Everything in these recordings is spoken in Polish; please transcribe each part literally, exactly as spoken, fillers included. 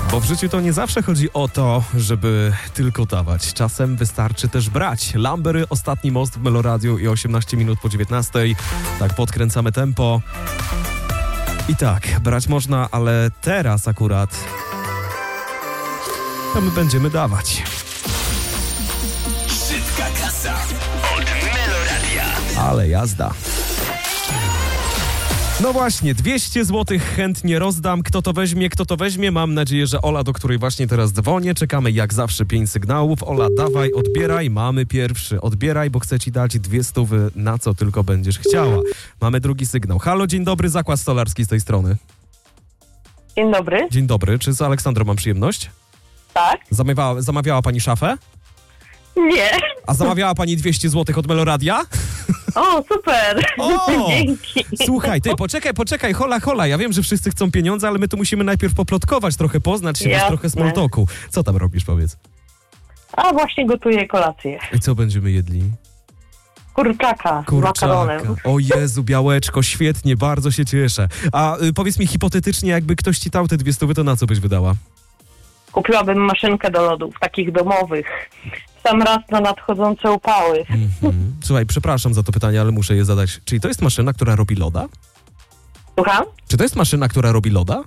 Bo w życiu to nie zawsze chodzi o to, żeby tylko dawać. Czasem wystarczy też brać. Lambery, Ostatni most w Meloradiu i osiemnaście minut po dziewiętnastej. Tak podkręcamy tempo. I tak, brać można, ale teraz akurat to my będziemy dawać. Szybka kasa od Meloradia. Ale jazda. No właśnie, dwieście złotych chętnie rozdam. Kto to weźmie, kto to weźmie? Mam nadzieję, że Ola, do której właśnie teraz dzwonię. Czekamy jak zawsze pięć sygnałów. Ola, dawaj, odbieraj. Mamy pierwszy. Odbieraj, bo chcę ci dać dwie stówy, na co tylko będziesz chciała. Mamy drugi sygnał. Halo, dzień dobry, Zakład Stolarski z tej strony. Dzień dobry. Dzień dobry, czy z Aleksandrą mam przyjemność? Tak? Zamawiała, zamawiała pani szafę? Nie. A zamawiała pani dwieście złotych od Meloradia? O, super. O! Dzięki. Słuchaj, ty, poczekaj, poczekaj, hola, hola. Ja wiem, że wszyscy chcą pieniądze, ale my tu musimy najpierw poplotkować, trochę poznać się, mieć Jasne. trochę small talku. Co tam robisz, powiedz? A właśnie gotuję kolację. I co będziemy jedli? Kurczaka, z makaronem. O Jezu, białeczko, świetnie, bardzo się cieszę. A y, powiedz mi hipotetycznie, jakby ktoś ci dał te dwie stówy, to na co byś wydała? Kupiłabym maszynkę do lodów, takich domowych. W sam raz na nadchodzące upały. Mhm. Słuchaj, przepraszam za to pytanie, ale muszę je zadać. Czyli to jest maszyna, która robi loda? Słucham? Czy to jest maszyna, która robi loda?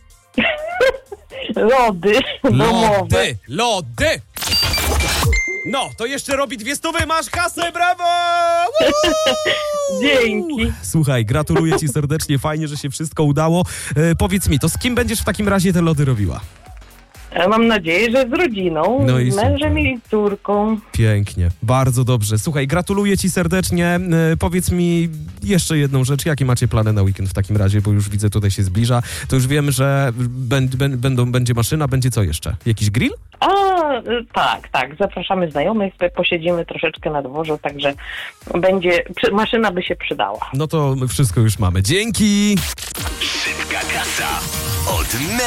Lody domowe. Lody! Lody! No, to jeszcze robi dwie stówy, masz kasę, brawo! Woo! Dzięki. Słuchaj, gratuluję ci serdecznie, fajnie, że się wszystko udało. E, powiedz mi, to z kim będziesz w takim razie te lody robiła? Mam nadzieję, że z rodziną, No i z mężem super. i córką. Pięknie, bardzo dobrze. Słuchaj, gratuluję ci serdecznie. E, powiedz mi jeszcze jedną rzecz, jakie macie plany na weekend w takim razie, bo już widzę, tutaj się zbliża. To już wiem, że bę- bę- będą, będzie maszyna, będzie co jeszcze? Jakiś grill? A, y, tak, tak. Zapraszamy znajomych, posiedzimy troszeczkę na dworzu, także będzie, przy, maszyna by się przydała. No to my wszystko już mamy. Dzięki! Szybka kasa od Meloradia.